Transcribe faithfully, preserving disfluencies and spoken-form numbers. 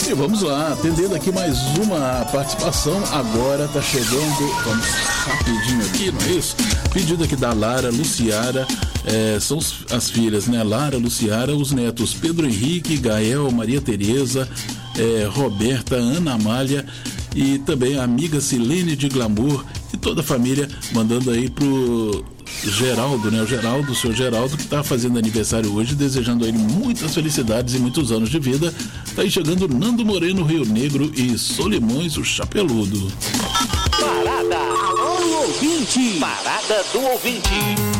E vamos lá, atendendo aqui mais uma participação. Agora tá chegando, vamos rapidinho aqui, não é isso? Pedido aqui da Lara Luciara, é, são as filhas, né? Lara Luciara, os netos Pedro Henrique, Gael, Maria Tereza, é, Roberta, Ana Amália e também a amiga Silene de Glamour e toda a família, mandando aí pro Geraldo, né? O Geraldo, o seu Geraldo, que está fazendo aniversário hoje, desejando a ele muitas felicidades e muitos anos de vida. Tá aí chegando Nando Moreno, Rio Negro e Solimões, o Chapeludo. Parada! Alô, ouvinte! Parada do ouvinte!